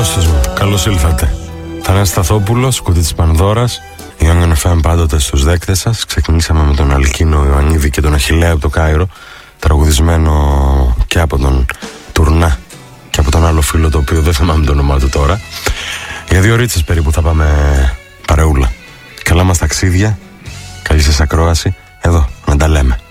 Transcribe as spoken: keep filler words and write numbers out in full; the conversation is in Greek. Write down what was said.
Καλώς μου, καλώς ήλθατε. Θανάσης Σταθόπουλος, κουτί της Πανδώρας. Young εφ εμ πάντοτε στους δέκτες σας. Ξεκινήσαμε με τον Αλκίνο Ιωαννίδη και τον Αχιλλέα από το Κάιρο, τραγουδισμένο και από τον Τουρνά και από τον άλλο φίλο, το οποίο δεν θυμάμαι το όνομά του τώρα. Για δύο ωρίτσες περίπου θα πάμε παρεούλα. Καλά μας ταξίδια, καλή σας ακρόαση. Εδώ, να τα λέμε.